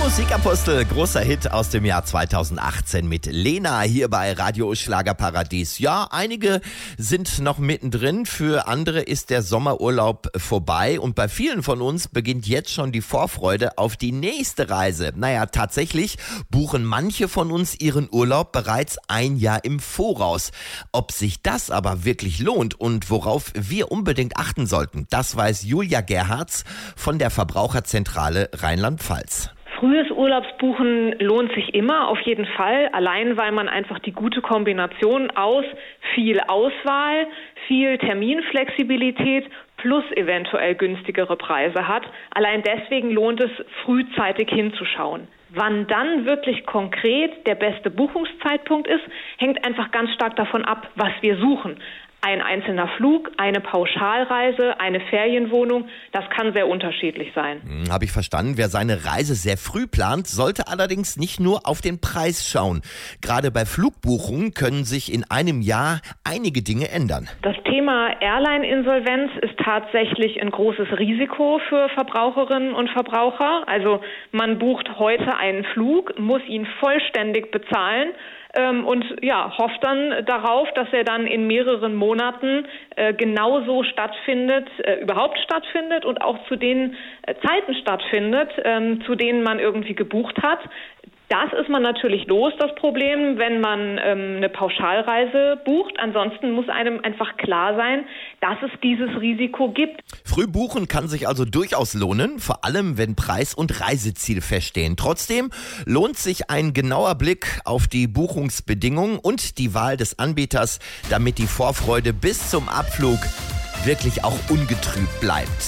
Musikapostel, großer Hit aus dem Jahr 2018 mit Lena hier bei Radio Schlagerparadies. Ja, einige sind noch mittendrin, für andere ist der Sommerurlaub vorbei und bei vielen von uns beginnt jetzt schon die Vorfreude auf die nächste Reise. Naja, tatsächlich buchen manche von uns ihren Urlaub bereits ein Jahr im Voraus. Ob sich das aber wirklich lohnt und worauf wir unbedingt achten sollten, das weiß Julia Gerhards von der Verbraucherzentrale Rheinland-Pfalz. Frühes Urlaubsbuchen lohnt sich immer, auf jeden Fall, allein weil man einfach die gute Kombination aus viel Auswahl, viel Terminflexibilität plus eventuell günstigere Preise hat. Allein deswegen lohnt es, frühzeitig hinzuschauen. Wann dann wirklich konkret der beste Buchungszeitpunkt ist, hängt einfach ganz stark davon ab, was wir suchen. Ein einzelner Flug, eine Pauschalreise, eine Ferienwohnung, das kann sehr unterschiedlich sein. Habe ich verstanden. Wer seine Reise sehr früh plant, sollte allerdings nicht nur auf den Preis schauen. Gerade bei Flugbuchungen können sich in einem Jahr einige Dinge ändern. Das Thema Airline-Insolvenz ist tatsächlich ein großes Risiko für Verbraucherinnen und Verbraucher. Also man bucht heute einen Flug, muss ihn vollständig bezahlen. Und ja, hofft dann darauf, dass er dann in mehreren Monaten genauso überhaupt stattfindet und auch zu den Zeiten stattfindet, zu denen man irgendwie gebucht hat. Das ist man natürlich los, das Problem, wenn man eine Pauschalreise bucht. Ansonsten muss einem einfach klar sein, dass es dieses Risiko gibt. Früh buchen kann sich also durchaus lohnen, vor allem wenn Preis und Reiseziel feststehen. Trotzdem lohnt sich ein genauer Blick auf die Buchungsbedingungen und die Wahl des Anbieters, damit die Vorfreude bis zum Abflug wirklich auch ungetrübt bleibt.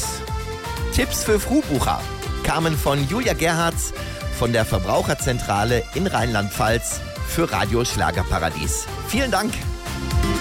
Tipps für Frühbucher kamen von Julia Gerhards von der Verbraucherzentrale in Rheinland-Pfalz für Radio Schlagerparadies. Vielen Dank.